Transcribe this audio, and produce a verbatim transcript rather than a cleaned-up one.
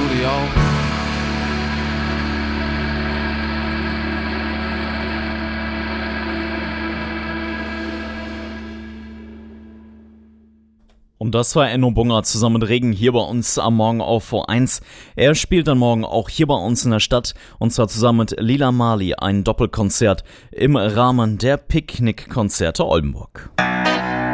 Studio. Und das war Enno Bunger zusammen mit Regen hier bei uns am Morgen auf V eins. Er spielt dann morgen auch hier bei uns in der Stadt und zwar zusammen mit Lila Marley ein Doppelkonzert im Rahmen der Picknickkonzerte Oldenburg.